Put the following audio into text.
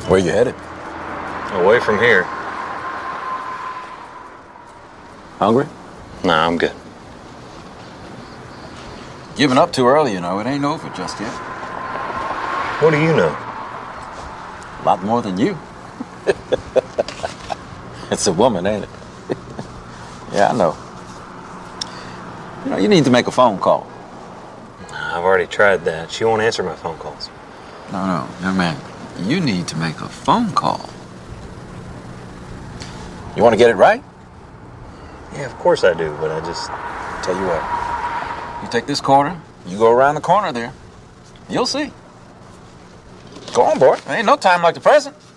Where you headed? Away from here. Hungry? Nah, I'm good. Giving up too early, you know. It ain't over just yet. What do you know? A lot more than you. It's a woman, ain't it? Yeah, I know. You know, you need to make a phone call. I've already tried that. She won't answer my phone calls. No, young man. You need to make a phone call. You want to get it right? Yeah, of course I do, but I just... Tell you what. You take this corner, you go around the corner there. You'll see. Go on, boy. There ain't no time like the present.